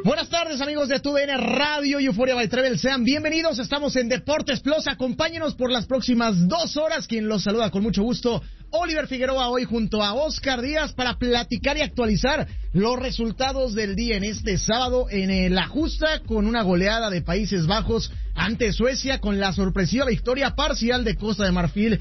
Buenas tardes, amigos de TUDN Radio y Euphoria by Travel. Sean bienvenidos. Estamos en Deportes Plus. Acompáñenos por las próximas 2 horas. Quien los saluda con mucho gusto, Oliver Figueroa, hoy junto a Oscar Díaz para platicar y actualizar los resultados del día en este sábado en la justa, con una goleada de Países Bajos ante Suecia, con la sorpresiva victoria parcial de Costa de Marfil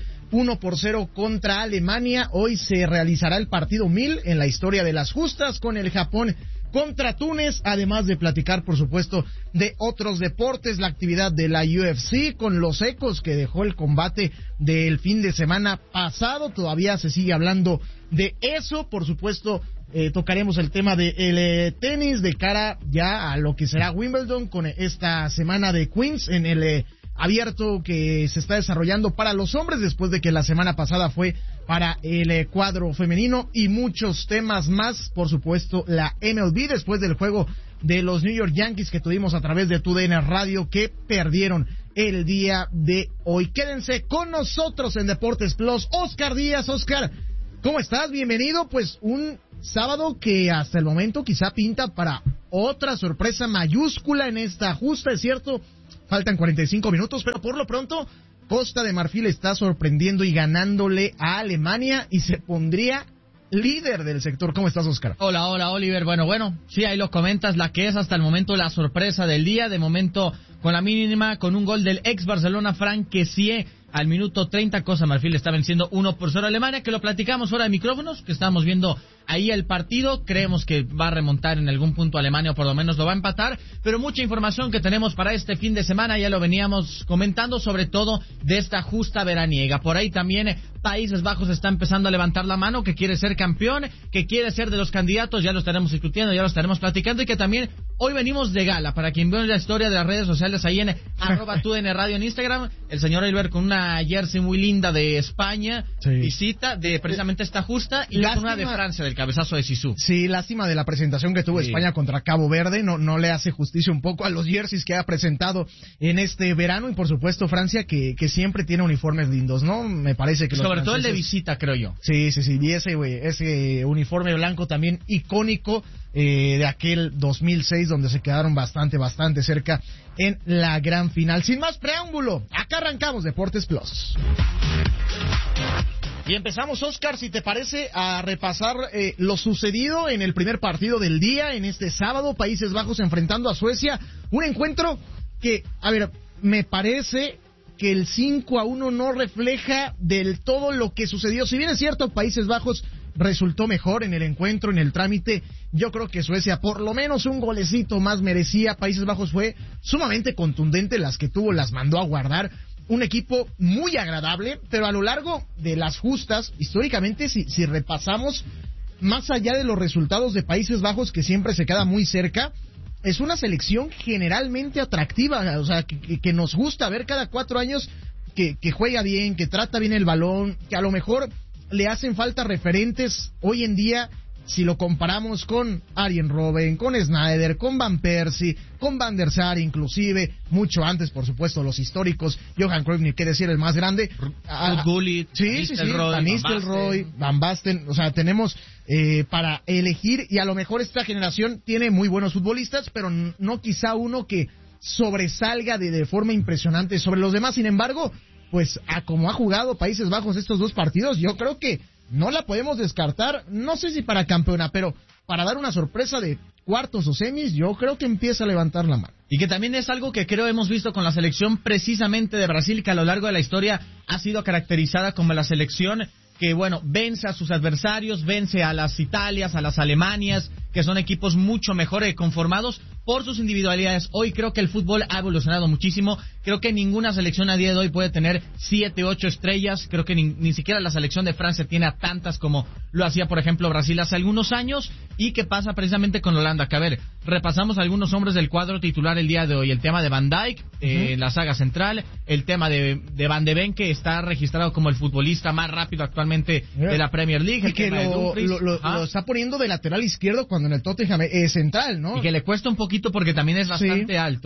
1-0 contra Alemania. Hoy se realizará el partido 1000 en la historia de las justas con el Japón contra Túnez, además de platicar, por supuesto, de otros deportes, la actividad de la UFC con los ecos que dejó el combate del fin de semana pasado. Todavía se sigue hablando de eso. Por supuesto, tocaremos el tema del tenis de cara ya a lo que será Wimbledon con esta semana de Queens en el abierto que se está desarrollando para los hombres después de que la semana pasada fue para el cuadro femenino, y muchos temas más. Por supuesto, la MLB después del juego de los New York Yankees que tuvimos a través de TUDN Radio, que perdieron el día de hoy. Quédense con nosotros en Deportes Plus. Oscar Díaz. Oscar, ¿cómo estás? Bienvenido. Pues un sábado que hasta el momento quizá pinta para otra sorpresa mayúscula en esta justa, es cierto. Faltan 45 minutos, pero por lo pronto Costa de Marfil está sorprendiendo y ganándole a Alemania y se pondría líder del sector. ¿Cómo estás, Oscar? Hola, Oliver. Bueno, sí, ahí lo comentas, la que es hasta el momento la sorpresa del día. De momento, con la mínima, con un gol del ex Barcelona, Franck Kessié, al minuto 30, Costa de Marfil está venciendo 1-0 a Alemania, que lo platicamos fuera de micrófonos, que estábamos viendo ahí el partido. Creemos que va a remontar en algún punto Alemania, o por lo menos lo va a empatar, pero mucha información que tenemos para este fin de semana, ya lo veníamos comentando, sobre todo de esta justa veraniega. Por ahí también Países Bajos está empezando a levantar la mano, que quiere ser campeón, que quiere ser de los candidatos, ya lo estaremos discutiendo, ya lo estaremos platicando, y que también hoy venimos de gala. Para quien vea la historia de las redes sociales, ahí en @TUDN Radio en Instagram, el señor Oliver con una jersey muy linda de España, sí, visita de precisamente esta justa, y con una de Francia, del cabezazo de Zizou. Sí, lástima de la presentación que tuvo España contra Cabo Verde, no le hace justicia un poco a los jerseys que ha presentado en este verano, y por supuesto Francia que siempre tiene uniformes lindos, ¿no? Me parece que sobre todo el de visita, creo yo. Sí, y ese uniforme blanco también icónico de aquel 2006, donde se quedaron bastante cerca en la gran final. Sin más preámbulo, acá arrancamos Deportes Plus. Y empezamos, Oscar, si te parece, a repasar lo sucedido en el primer partido del día, en este sábado, Países Bajos enfrentando a Suecia. Un encuentro que, me parece que el 5-1 no refleja del todo lo que sucedió. Si bien es cierto, Países Bajos resultó mejor en el encuentro, en el trámite, yo creo que Suecia por lo menos un golecito más merecía. Países Bajos fue sumamente contundente, las que tuvo las mandó a guardar. Un equipo muy agradable, pero a lo largo de las justas, históricamente, si repasamos, más allá de los resultados de Países Bajos, que siempre se queda muy cerca, es una selección generalmente atractiva, o sea, que nos gusta ver cada 4 años, que juega bien, que trata bien el balón, que a lo mejor le hacen falta referentes hoy en día. Si lo comparamos con Arjen Robben, con Sneijder, con Van Persie, con Van der Sar, inclusive, mucho antes, por supuesto, los históricos, Johan Cruyff, ni qué decir, el más grande. Ruud Gullit, Van Nistelrooy, Van Basten, o sea, tenemos para elegir, y a lo mejor esta generación tiene muy buenos futbolistas, pero no quizá uno que sobresalga de forma impresionante sobre los demás. Sin embargo, pues a como ha jugado Países Bajos estos 2 partidos, yo creo que no la podemos descartar, no sé si para campeona, pero para dar una sorpresa de cuartos o semis, yo creo que empieza a levantar la mano. Y que también es algo que creo hemos visto con la selección precisamente de Brasil, que a lo largo de la historia ha sido caracterizada como la selección que, vence a sus adversarios, vence a las Italias, a las Alemanias, que son equipos mucho mejor conformados por sus individualidades. Hoy creo que el fútbol ha evolucionado muchísimo. Creo que ninguna selección a día de hoy puede tener 7, 8 estrellas. Creo que ni siquiera la selección de Francia tiene a tantas como lo hacía, por ejemplo, Brasil hace algunos años. ¿Y qué pasa precisamente con Holanda? Que, repasamos algunos hombres del cuadro titular el día de hoy. El tema de Van Dijk, la saga central. El tema de Van de Ven, que está registrado como el futbolista más rápido actualmente de la Premier League. Y que lo está poniendo de lateral izquierdo cuando en el Tottenham es central, ¿no? Y que le cuesta un poquito porque también es bastante alto.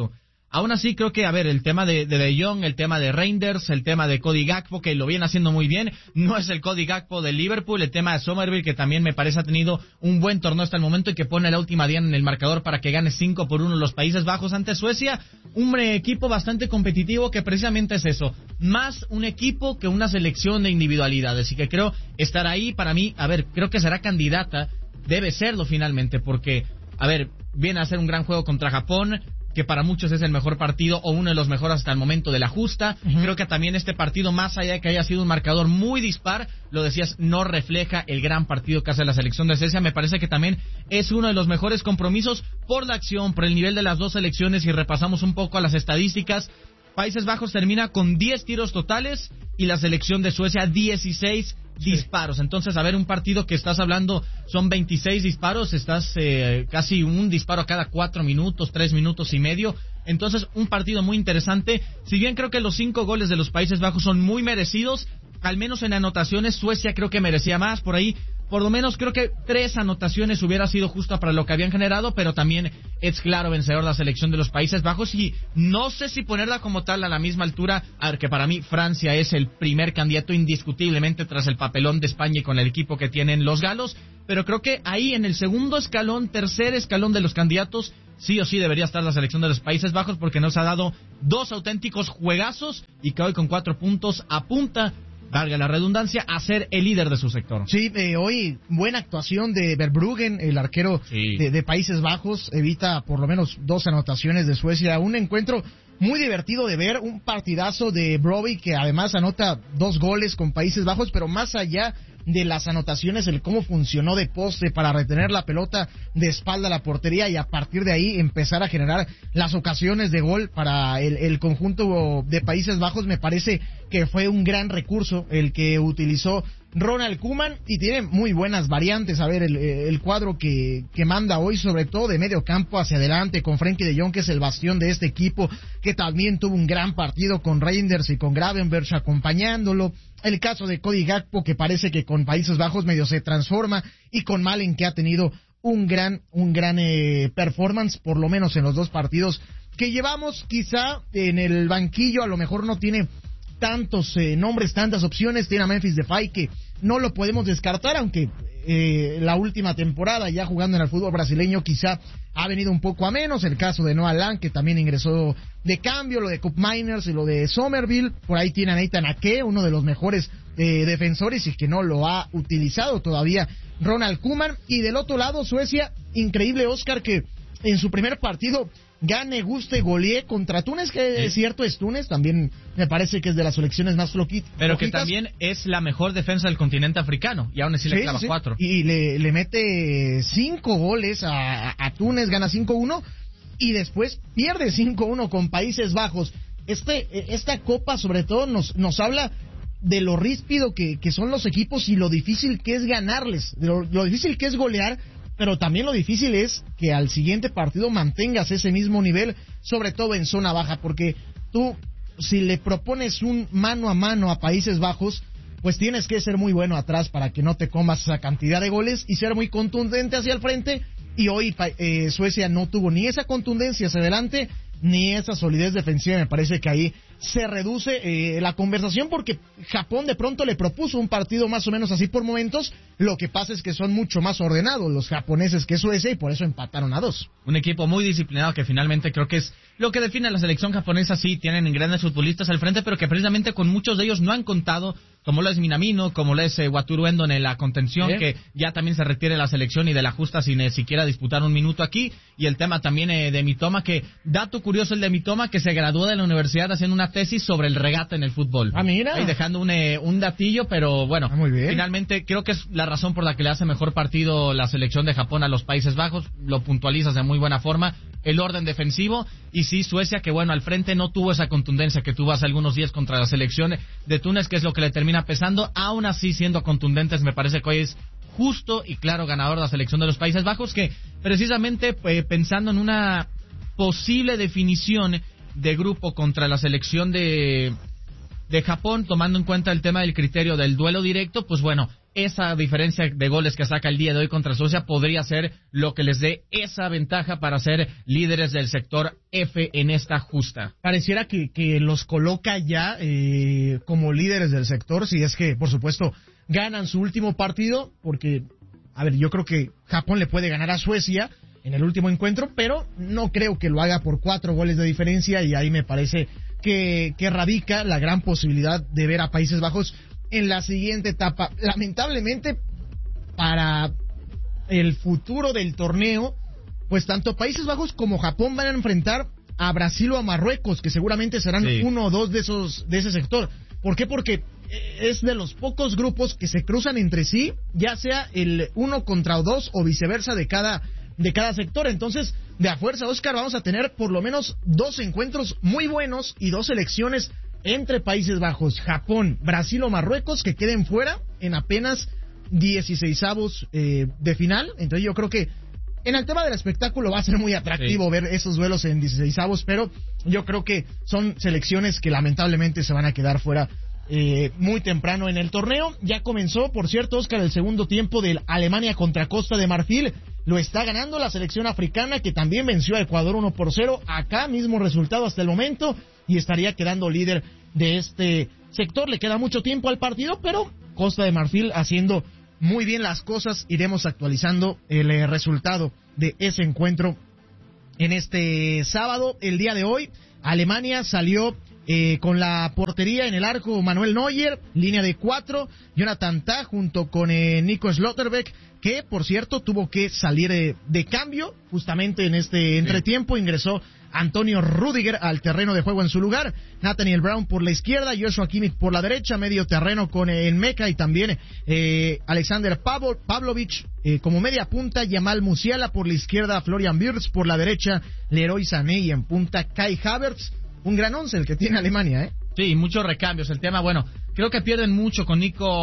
Aún así, creo que, a ver, el tema de Jong, el tema de Reinders, el tema de Cody Gakpo, que lo viene haciendo muy bien, no es el Cody Gakpo de Liverpool, el tema de Somerville, que también me parece ha tenido un buen torneo hasta el momento y que pone la última diana en el marcador para que gane 5-1 los Países Bajos ante Suecia. Un equipo bastante competitivo que precisamente es eso, más un equipo que una selección de individualidades, y que creo estar ahí para mí, a ver, creo que será candidata, debe serlo finalmente, porque, a ver, viene a ser un gran juego contra Japón, que para muchos es el mejor partido o uno de los mejores hasta el momento de la justa. Creo que también este partido, más allá de que haya sido un marcador muy dispar, lo decías, no refleja el gran partido que hace la selección de Suecia. Me parece que también es uno de los mejores compromisos por la acción, por el nivel de las dos selecciones. Y repasamos un poco a las estadísticas, Países Bajos termina con 10 tiros totales y la selección de Suecia 16 disparos. Entonces, a ver, un partido que estás hablando son 26 disparos, estás casi un disparo a cada 4 minutos, 3 minutos y medio. Entonces, un partido muy interesante. Si bien creo que los 5 goles de los Países Bajos son muy merecidos, al menos en anotaciones Suecia creo que merecía más. Por ahí, por lo menos creo que 3 anotaciones hubiera sido justo para lo que habían generado, pero también es claro vencedor la selección de los Países Bajos, y no sé si ponerla como tal a la misma altura. A ver, que para mí Francia es el primer candidato indiscutiblemente tras el papelón de España y con el equipo que tienen los galos, pero creo que ahí en el segundo escalón, tercer escalón de los candidatos, sí o sí debería estar la selección de los Países Bajos, porque nos ha dado 2 auténticos juegazos y que hoy con 4 puntos apunta, valga la redundancia, a ser el líder de su sector. Sí, hoy buena actuación de Verbruggen, el arquero de Países Bajos, evita por lo menos 2 anotaciones de Suecia. Un encuentro muy divertido de ver, un partidazo de Brobbey, que además anota 2 goles con Países Bajos, pero más allá de las anotaciones, el cómo funcionó de poste para retener la pelota de espalda a la portería y a partir de ahí empezar a generar las ocasiones de gol para el conjunto de Países Bajos. Me parece que fue un gran recurso el que utilizó Ronald Koeman, y tiene muy buenas variantes. A ver, el cuadro que manda hoy, sobre todo de medio campo hacia adelante, con Frenkie de Jong, que es el bastión de este equipo, que también tuvo un gran partido con Reinders y con Gravenberch acompañándolo. El caso de Cody Gakpo, que parece que con Países Bajos medio se transforma, y con Malen, que ha tenido un gran performance, por lo menos en los 2 partidos que llevamos. Quizá en el banquillo a lo mejor no tiene tantos nombres, tantas opciones. Tiene a Memphis Depay, que no lo podemos descartar, aunque la última temporada ya jugando en el fútbol brasileño quizá ha venido un poco a menos. El caso de Noah Lang, que también ingresó de cambio, lo de Cup Miners y lo de Somerville. Por ahí tiene a Nathan Ake, uno de los mejores defensores, y que no lo ha utilizado todavía Ronald Koeman. Y del otro lado, Suecia, increíble, Oscar, que en su primer partido gane, guste, golee contra Túnez, que es cierto, es Túnez, también me parece que es de las selecciones más flojitas. Pero que también es la mejor defensa del continente africano, y aún así le clava 4. Y le mete 5 goles a Túnez, gana 5-1, y después pierde 5-1 con Países Bajos. Esta copa sobre todo nos habla de lo ríspido que son los equipos y lo difícil que es ganarles, lo difícil que es golear, pero también lo difícil es que al siguiente partido mantengas ese mismo nivel, sobre todo en zona baja, porque tú, si le propones un mano a mano a Países Bajos, pues tienes que ser muy bueno atrás para que no te comas esa cantidad de goles y ser muy contundente hacia el frente. Y hoy Suecia no tuvo ni esa contundencia hacia adelante ni esa solidez defensiva. Me parece que ahí se reduce la conversación, porque Japón de pronto le propuso un partido más o menos así por momentos. Lo que pasa es que son mucho más ordenados los japoneses que Suecia, y por eso empataron a 2. Un equipo muy disciplinado, que finalmente creo que es lo que define a la selección japonesa. Sí, tienen grandes futbolistas al frente, pero que precisamente con muchos de ellos no han contado, como lo es Minamino, como lo es Wataru Endo en la contención, que ya también se retire de la selección y de la justa sin siquiera disputar un minuto aquí. Y el tema también de Mitoma, que dato curioso el de Mitoma, que se graduó de la universidad haciendo una tesis sobre el regate en el fútbol. Ah, mira. Ahí dejando un datillo, pero bueno, muy bien. Finalmente creo que es la razón por la que le hace mejor partido la selección de Japón a los Países Bajos. Lo puntualizas de muy buena forma, el orden defensivo, y sí, Suecia, que bueno, al frente no tuvo esa contundencia que tuvo hace algunos días contra la selección de Túnez, que es lo que le termina pesando. Aún así, siendo contundentes, me parece que hoy es justo y claro ganador de la selección de los Países Bajos, que precisamente pensando en una posible definición de grupo contra la selección de Japón, tomando en cuenta el tema del criterio del duelo directo, pues bueno, esa diferencia de goles que saca el día de hoy contra Suecia podría ser lo que les dé esa ventaja para ser líderes del sector F en esta justa. Pareciera que los coloca ya como líderes del sector, si es que, por supuesto, ganan su último partido, porque, a ver, yo creo que Japón le puede ganar a Suecia en el último encuentro, pero no creo que lo haga por 4 goles de diferencia, y ahí me parece que radica la gran posibilidad de ver a Países Bajos en la siguiente etapa. Lamentablemente, para el futuro del torneo, pues tanto Países Bajos como Japón van a enfrentar a Brasil o a Marruecos, que seguramente serán uno o dos de ese sector. ¿Por qué? Porque es de los pocos grupos que se cruzan entre sí, ya sea el 1 contra 2 o viceversa de cada sector. Entonces, de a fuerza, Oscar, vamos a tener por lo menos 2 encuentros muy buenos y 2 selecciones entre Países Bajos, Japón, Brasil o Marruecos que queden fuera en apenas 16avos de final. Entonces yo creo que en el tema del espectáculo va a ser muy atractivo ver esos duelos en 16avos, pero yo creo que son selecciones que lamentablemente se van a quedar fuera muy temprano en el torneo. Ya comenzó, por cierto, Oscar, el segundo tiempo del Alemania contra Costa de Marfil. Lo está ganando la selección africana, que también venció a Ecuador 1-0. Acá mismo resultado hasta el momento, y estaría quedando líder de este sector. Le queda mucho tiempo al partido, pero Costa de Marfil haciendo muy bien las cosas. Iremos actualizando el resultado de ese encuentro en este sábado. El día de hoy, Alemania salió con la portería en el arco Manuel Neuer, línea de 4, Jonathan Tah junto con Nico Schlotterbeck, que por cierto tuvo que salir de cambio justamente en este entretiempo. Ingresó Antonio Rüdiger al terreno de juego en su lugar, Nathaniel Brown por la izquierda, Joshua Kimmich por la derecha, medio terreno con el Meca y también Alexander Pavlovic como media punta, Yamal Musiala por la izquierda, Florian Wirtz por la derecha, Leroy Sané, y en punta Kai Havertz. Un gran once el que tiene Alemania, ¿eh? Sí, muchos recambios. El tema, bueno, creo que pierden mucho con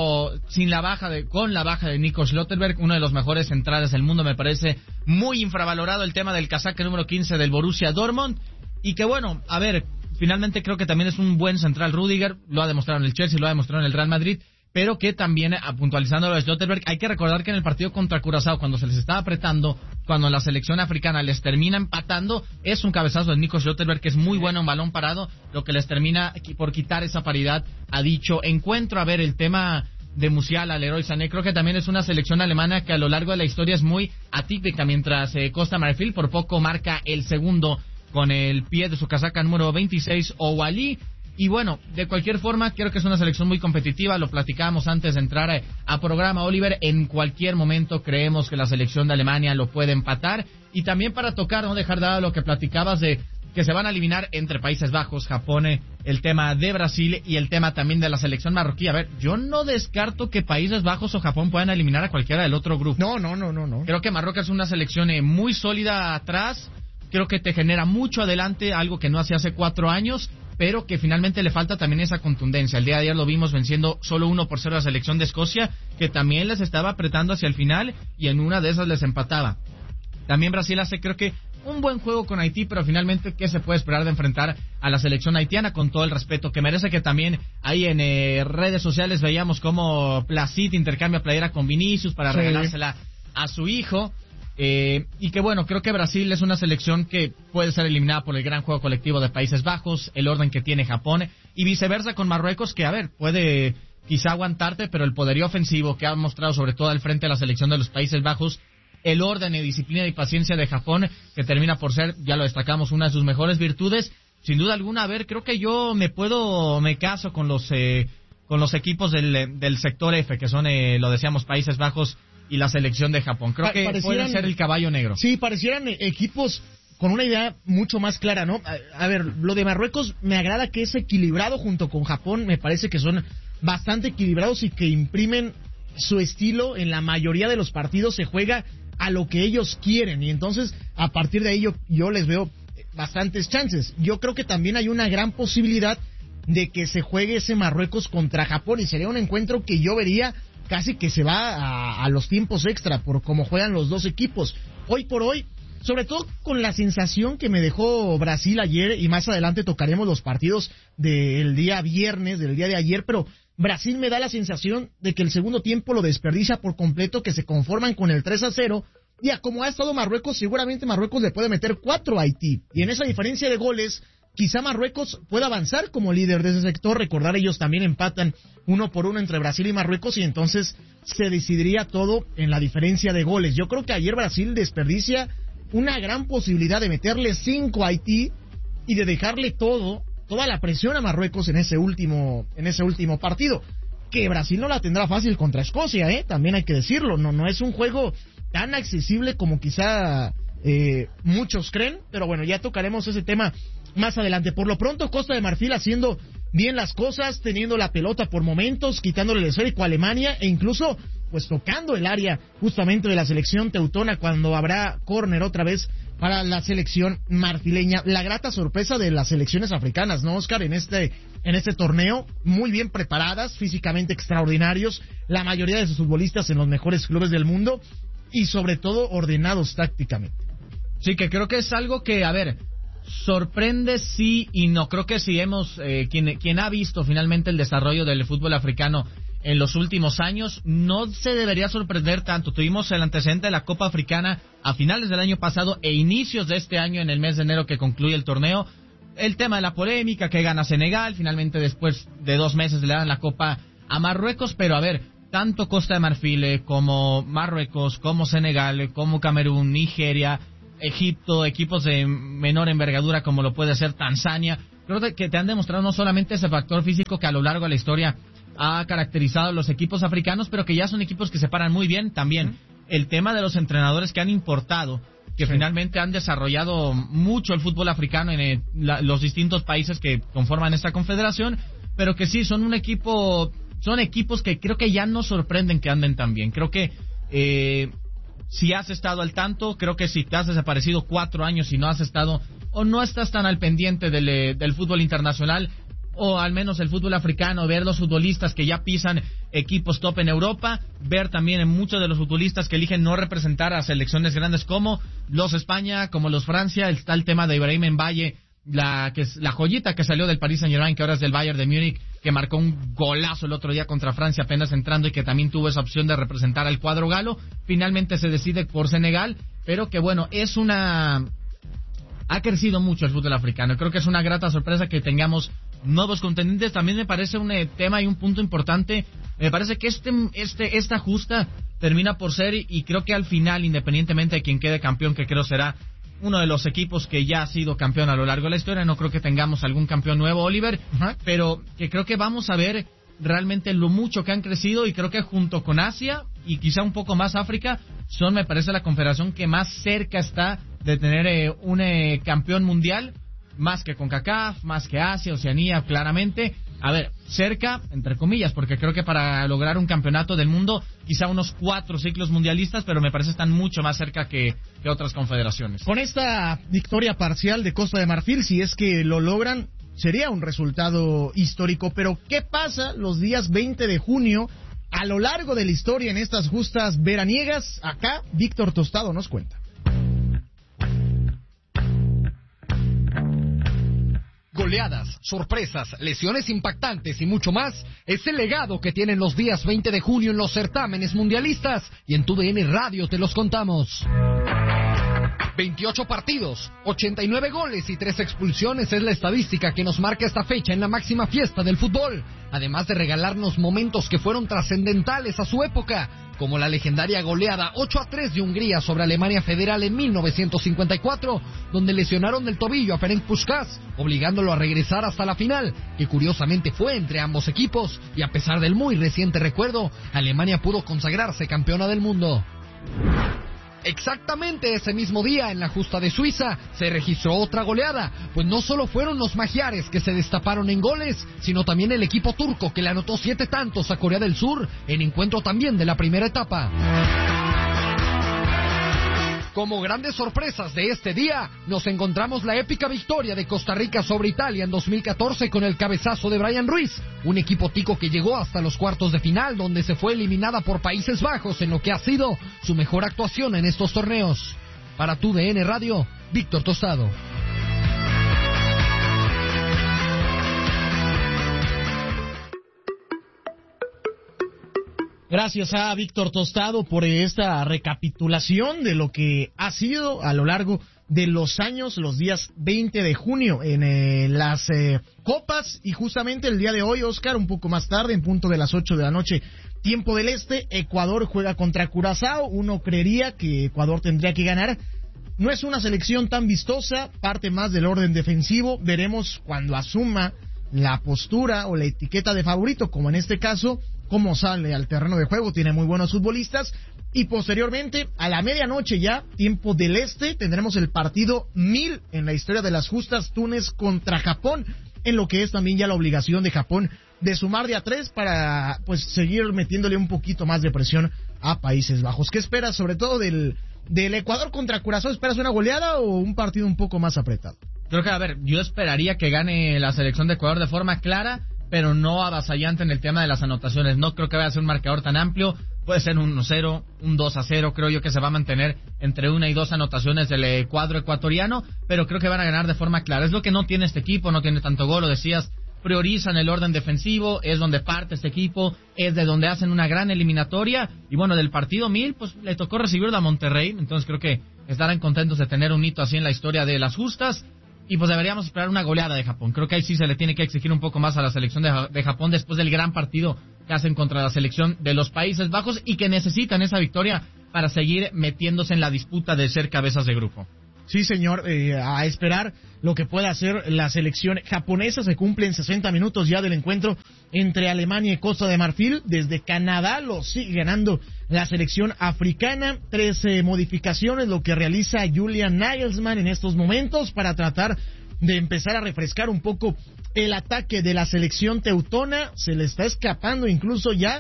la baja de Nico Schlotterbeck, uno de los mejores centrales del mundo. Me parece muy infravalorado el tema del casaca número 15 del Borussia Dortmund. Y que bueno, a ver, finalmente creo que también es un buen central Rüdiger, lo ha demostrado en el Chelsea, lo ha demostrado en el Real Madrid, pero que también, puntualizando lo de Schlotterbeck, hay que recordar que en el partido contra Curazao, cuando se les estaba apretando, cuando la selección africana les termina empatando, es un cabezazo de Nico Schlotterbeck, que es muy bueno en balón parado, lo que les termina por quitar esa paridad a dicho encuentro. A ver, el tema de Musiala, Leroy Sané, creo que también es una selección alemana que a lo largo de la historia es muy atípica, mientras Costa Marfil por poco marca el segundo con el pie de su casaca número 26, Ouali. Y bueno, de cualquier forma, creo que es una selección muy competitiva. Lo platicábamos antes de entrar a programa, Oliver. En cualquier momento creemos que la selección de Alemania lo puede empatar. Y también para tocar, no dejar de lado lo que platicabas de que se van a eliminar entre Países Bajos, Japón, el tema de Brasil y el tema también de la selección marroquí. A ver, yo no descarto que Países Bajos o Japón puedan eliminar a cualquiera del otro grupo. No. Creo que Marruecos es una selección muy sólida atrás. Creo que te genera mucho adelante, algo que no hacía hace 4 años. Pero que finalmente le falta también esa contundencia. El día de ayer lo vimos venciendo solo 1-0 a la selección de Escocia, que también les estaba apretando hacia el final y en una de esas les empataba. También Brasil hace, creo que, un buen juego con Haití, pero finalmente, ¿qué se puede esperar de enfrentar a la selección haitiana? Con todo el respeto que merece, que también ahí en redes sociales veíamos cómo Placid intercambia playera con Vinicius para regalársela a su hijo. Y que bueno, creo que Brasil es una selección que puede ser eliminada por el gran juego colectivo de Países Bajos, el orden que tiene Japón, y viceversa con Marruecos, que a ver, puede quizá aguantarte, pero el poderío ofensivo que ha mostrado sobre todo al frente de la selección de los Países Bajos, el orden y disciplina y paciencia de Japón, que termina por ser, ya lo destacamos, una de sus mejores virtudes, sin duda alguna. A ver, creo que yo me caso con los equipos del sector F, que son, lo decíamos, Países Bajos y la selección de Japón. Creo que pueden ser el caballo negro. Sí, parecieran equipos con una idea mucho más clara, ¿no? A ver, lo de Marruecos me agrada que es equilibrado junto con Japón. Me parece que son bastante equilibrados y que imprimen su estilo. En la mayoría de los partidos se juega a lo que ellos quieren, y entonces a partir de ahí yo les veo bastantes chances. Yo creo que también hay una gran posibilidad de que se juegue ese Marruecos contra Japón, y sería un encuentro que yo vería casi que se va a los tiempos extra por cómo juegan los dos equipos. Hoy por hoy, sobre todo con la sensación que me dejó Brasil ayer, y más adelante tocaremos los partidos del día viernes, del día de ayer, pero Brasil me da la sensación de que el segundo tiempo lo desperdicia por completo, que se conforman con el 3-0, y a como ha estado Marruecos, seguramente Marruecos le puede meter 4 a Haití, y en esa diferencia de goles, quizá Marruecos pueda avanzar como líder de ese sector. Recordar, ellos también empatan 1-1 entre Brasil y Marruecos, y entonces se decidiría todo en la diferencia de goles. Yo creo que ayer Brasil desperdicia una gran posibilidad de meterle 5 a Haití y de dejarle toda la presión a Marruecos en ese último partido, que Brasil no la tendrá fácil contra Escocia, también hay que decirlo. No es un juego tan accesible como quizá muchos creen, pero bueno, ya tocaremos ese tema más adelante. Por lo pronto, Costa de Marfil haciendo bien las cosas, teniendo la pelota por momentos, quitándole el esférico a Alemania, e incluso pues tocando el área justamente de la selección teutona cuando habrá córner otra vez para la selección marfileña. La grata sorpresa de las selecciones africanas, ¿no, Oscar? En este torneo, muy bien preparadas, físicamente extraordinarios, la mayoría de sus futbolistas en los mejores clubes del mundo y sobre todo ordenados tácticamente. Sí, que creo que es algo que, a ver, sorprende sí y no. Creo que si quien ha visto finalmente el desarrollo del fútbol africano en los últimos años, no se debería sorprender tanto. Tuvimos el antecedente de la Copa Africana a finales del año pasado e inicios de este año, en el mes de enero que concluye el torneo. El tema de la polémica, que gana Senegal, finalmente después de 2 meses le dan la Copa a Marruecos, pero a ver, tanto Costa de Marfil como Marruecos, como Senegal, como Camerún, Nigeria, Egipto, equipos de menor envergadura como lo puede ser Tanzania, creo que te han demostrado no solamente ese factor físico que a lo largo de la historia ha caracterizado a los equipos africanos, pero que ya son equipos que se paran muy bien. También el tema de los entrenadores que han importado, que finalmente han desarrollado mucho el fútbol africano en los distintos países que conforman esta confederación, pero que sí, son equipos que creo que ya no sorprenden que anden tan bien. Creo que si has estado al tanto, creo que si te has desaparecido 4 años y no has estado o no estás tan al pendiente del fútbol internacional, o al menos el fútbol africano, ver los futbolistas que ya pisan equipos top en Europa, ver también en muchos de los futbolistas que eligen no representar a selecciones grandes como los España, como los Francia. Está el tema de Ibrahim Mbaye, que es la joyita que salió del Paris Saint-Germain, que ahora es del Bayern de Múnich, que marcó un golazo el otro día contra Francia apenas entrando y que también tuvo esa opción de representar al cuadro galo. Finalmente se decide por Senegal, pero que bueno, ha crecido mucho el fútbol africano. Creo que es una grata sorpresa que tengamos nuevos contendientes. También me parece un tema y un punto importante. Me parece que esta justa termina por ser, y creo que al final, independientemente de quien quede campeón, que creo será uno de los equipos que ya ha sido campeón a lo largo de la historia, no creo que tengamos algún campeón nuevo, Oliver, pero que creo que vamos a ver realmente lo mucho que han crecido, y creo que junto con Asia y quizá un poco más África, son, me parece, la confederación que más cerca está de tener un campeón mundial, más que CONCACAF, más que Asia, Oceanía, claramente. A ver, cerca, entre comillas, porque creo que para lograr un campeonato del mundo, quizá unos 4 ciclos mundialistas, pero me parece están mucho más cerca que otras confederaciones. Con esta victoria parcial de Costa de Marfil, si es que lo logran, sería un resultado histórico. Pero ¿qué pasa los días 20 de junio a lo largo de la historia en estas justas veraniegas? Acá Víctor Tostado nos cuenta. Goleadas, sorpresas, lesiones impactantes y mucho más es el legado que tienen los días 20 de junio en los certámenes mundialistas, y en TUDN Radio te los contamos. 28 partidos, 89 goles y 3 expulsiones es la estadística que nos marca esta fecha en la máxima fiesta del fútbol, además de regalarnos momentos que fueron trascendentales a su época, como la legendaria goleada 8-3 de Hungría sobre Alemania Federal en 1954, donde lesionaron del tobillo a Ferenc Puskás, obligándolo a regresar hasta la final, que curiosamente fue entre ambos equipos, y a pesar del muy reciente recuerdo, Alemania pudo consagrarse campeona del mundo. Exactamente ese mismo día, en la justa de Suiza, se registró otra goleada, pues no solo fueron los magiares que se destaparon en goles, sino también el equipo turco que le anotó 7 tantos a Corea del Sur, en encuentro también de la primera etapa. Como grandes sorpresas de este día, nos encontramos la épica victoria de Costa Rica sobre Italia en 2014 con el cabezazo de Brian Ruiz, un equipo tico que llegó hasta los cuartos de final, donde se fue eliminada por Países Bajos en lo que ha sido su mejor actuación en estos torneos. Para TUDN Radio, Víctor Tostado. Gracias a Víctor Tostado por esta recapitulación de lo que ha sido a lo largo de los años, los días 20 de junio en las copas, y justamente el día de hoy, Oscar, un poco más tarde, en punto de las 8 de la noche, tiempo del este, Ecuador juega contra Curazao. Uno creería que Ecuador tendría que ganar. No es una selección tan vistosa, parte más del orden defensivo. Veremos cuando asuma la postura o la etiqueta de favorito, como en este caso, cómo sale al terreno de juego. Tiene muy buenos futbolistas. Y posteriormente, a la medianoche ya, tiempo del este, tendremos el partido 1000 en la historia de las justas, Túnez contra Japón, en lo que es también ya la obligación de Japón de sumar de a 3 para pues seguir metiéndole un poquito más de presión a Países Bajos. ¿Qué esperas sobre todo del Ecuador contra Curazao? ¿Esperas una goleada o un partido un poco más apretado? Creo que, a ver, yo esperaría que gane la selección de Ecuador de forma clara, pero no avasallante en el tema de las anotaciones. No creo que vaya a ser un marcador tan amplio. Puede ser un 1-0, un 2-0. Creo yo que se va a mantener entre 1 y 2 anotaciones del cuadro ecuatoriano, pero creo que van a ganar de forma clara. Es lo que no tiene este equipo, no tiene tanto gol, lo decías. Priorizan el orden defensivo, es donde parte este equipo, es de donde hacen una gran eliminatoria. Y bueno, del partido 1000, pues le tocó recibirlo a Monterrey. Entonces creo que estarán contentos de tener un hito así en la historia de las justas. Y pues deberíamos esperar una goleada de Japón. Creo que ahí sí se le tiene que exigir un poco más a la selección de Japón después del gran partido que hacen contra la selección de los Países Bajos y que necesitan esa victoria para seguir metiéndose en la disputa de ser cabezas de grupo. Sí, señor, a esperar lo que pueda hacer la selección japonesa. Se cumplen 60 minutos ya del encuentro entre Alemania y Costa de Marfil. Desde Canadá lo sigue ganando la selección africana. 13 modificaciones, lo que realiza Julian Nagelsmann en estos momentos para tratar de empezar a refrescar un poco el ataque de la selección teutona. Se le está escapando incluso ya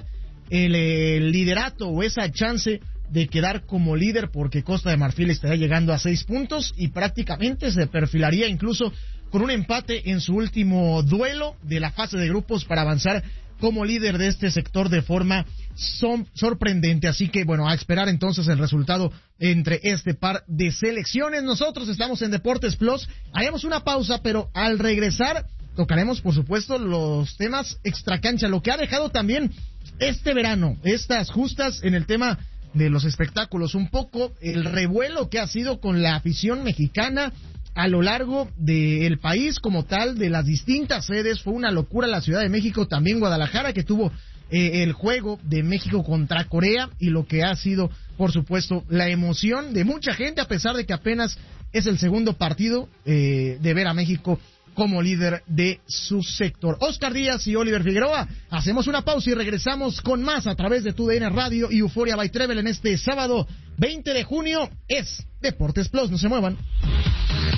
el liderato o esa chance de quedar como líder, porque Costa de Marfil estará llegando a 6 puntos y prácticamente se perfilaría incluso con un empate en su último duelo de la fase de grupos para avanzar como líder de este sector de forma sorprendente. Así que bueno, a esperar entonces el resultado entre este par de selecciones. Nosotros estamos en Deportes Plus, haremos una pausa, pero al regresar tocaremos por supuesto los temas extracancha, lo que ha dejado también este verano, estas justas en el tema de los espectáculos, un poco el revuelo que ha sido con la afición mexicana a lo largo del país como tal, de las distintas sedes. Fue una locura la Ciudad de México, también Guadalajara, que tuvo el juego de México contra Corea, y lo que ha sido, por supuesto, la emoción de mucha gente, a pesar de que apenas es el segundo partido de ver a México como líder de su sector. Oscar Díaz y Oliver Figueroa, hacemos una pausa y regresamos con más a través de TUDN Radio y Euphoria by Trevel en este sábado 20 de junio. Es Deportes Plus, no se muevan.